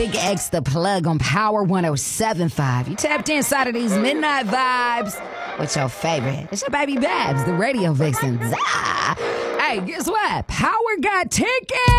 Big X the plug on Power 107.5. You tapped inside of these midnight vibes with your favorite. It's your baby Babs, the radio vixen. Hey, guess what? Power got tickets.